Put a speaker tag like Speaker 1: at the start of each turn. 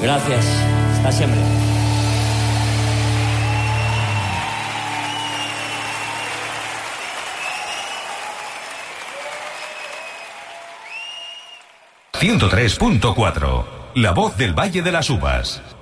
Speaker 1: Gracias. Hasta siempre.
Speaker 2: ...103.4... La voz del Valle de las Uvas.